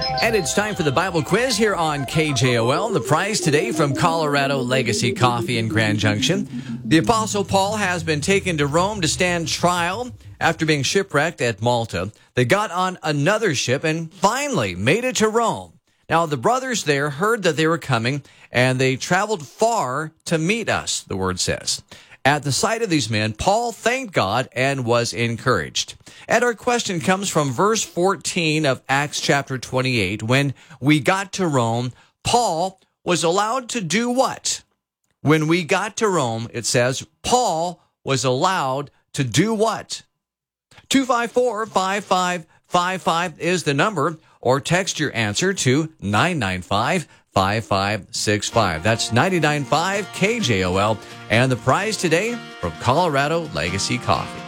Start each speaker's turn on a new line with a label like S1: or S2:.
S1: And it's time for the Bible quiz here on KJOL. The prize today from Colorado Legacy Coffee in Grand Junction. The Apostle Paul has been taken to Rome to stand trial after being shipwrecked at Malta. They got on another ship and finally made it to Rome. Now, the brothers there heard that they were coming, and they traveled far to meet us, the word says. At the sight of these men, Paul thanked God and was encouraged. And our question comes from verse 14 of Acts chapter 28. When we got to Rome, Paul was allowed to do what? When we got to Rome, it says, Paul was allowed to do what? 254-5555 is the number, or text your answer to 995-5565. That's 99.5 KJOL. And the prize today from Colorado Legacy Coffee.